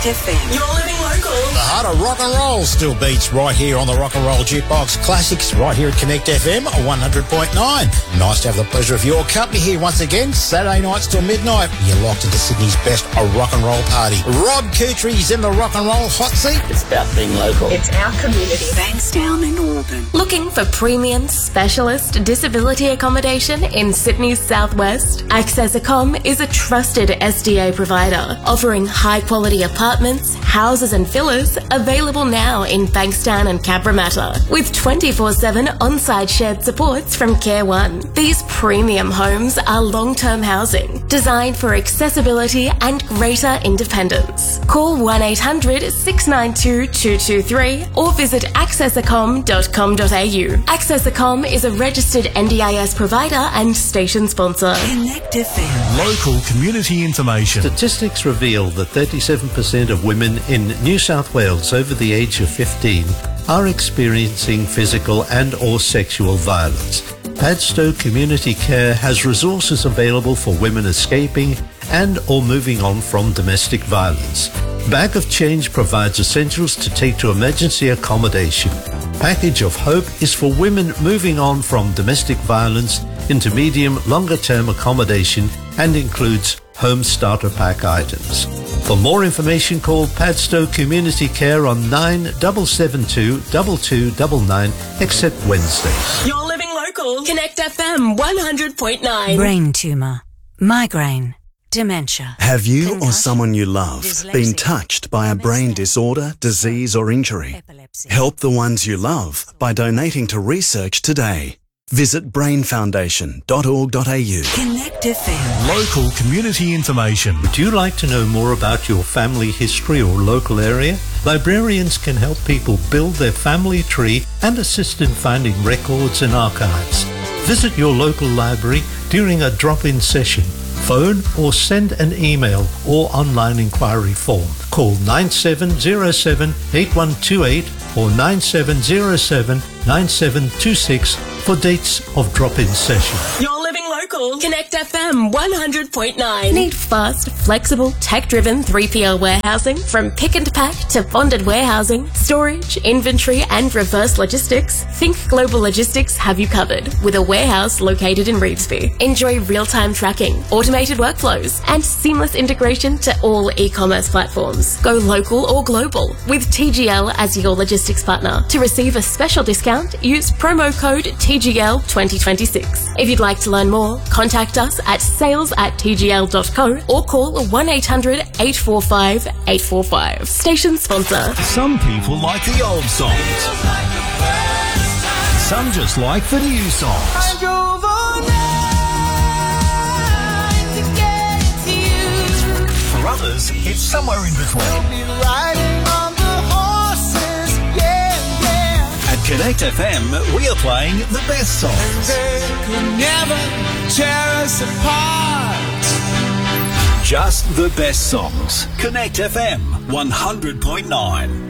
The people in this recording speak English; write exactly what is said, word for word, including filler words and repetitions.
Connect F M. You're living local. The heart of rock and roll still beats right here on the Rock and Roll Jukebox Classics, right here at Connect F M one hundred point nine. Nice to have the pleasure of your company here once again, Saturday nights till midnight. You're locked into Sydney's best rock and roll party. Rob Coutry's in the rock and roll hot seat. It's about being local. It's our community. Bankstown and Auburn. Looking for premium specialist disability accommodation in Sydney's southwest? Access Accom is a trusted S D A provider, offering high-quality apartments, houses and villas available now in Bankstown and Cabramatta, with twenty-four seven on-site shared supports from Care One. These premium homes are long-term housing, designed for accessibility and greater independence. Call one eight hundred six nine two two two three or visit access accom dot com dot a u. Access Accom is a registered N D I S provider and station sponsor. Connect F M. Local community information. Statistics reveal that thirty-seven percent of women in New South Wales over the age of fifteen are experiencing physical and or sexual violence. Padstow Community Care has resources available for women escaping and or moving on from domestic violence. Bag of Change provides essentials to take to emergency accommodation. Package of Hope is for women moving on from domestic violence into medium, longer term accommodation and includes home starter pack items. For more information, call Padstow Community Care on nine seven seven two two two nine nine, except Wednesdays. You're living local. Connect F M one hundred point nine. Brain tumour, migraine, dementia. Have you or someone you love been touched by a brain disorder, disease or injury? Help the ones you love by donating to research today. Visit brain foundation dot org dot a u. Connect F M. Local community information. Would you like to know more about your family history or local area? Librarians can help people build their family tree and assist in finding records and archives. Visit your local library during a drop-in session. Phone or send an email or online inquiry form. Call nine seven zero seven eight one two eight or nine seven zero seven nine seven two six for dates of drop-in session. You're living local. Connect F M one hundred point nine. Need fast, flexible, tech-driven three P L warehousing? From pick and pack to bonded warehousing, storage, inventory and reverse logistics, Think Global Logistics have you covered with a warehouse located in Revesby. Enjoy real-time tracking, automated workflows and seamless integration to all e-commerce platforms. Go local or global with T G L as your logistics partner. To receive a special discount, use promo code T G L twenty twenty-six. If you'd like to learn more, contact us at sales at t g l dot co or call one eight hundred eight four five eight four five. Station sponsor. Some people like the old songs. Some just like the new songs. For others, it's somewhere in between. At Connect F M, we are playing the best songs. They could never tear us apart. Just the best songs. Connect F M one hundred point nine.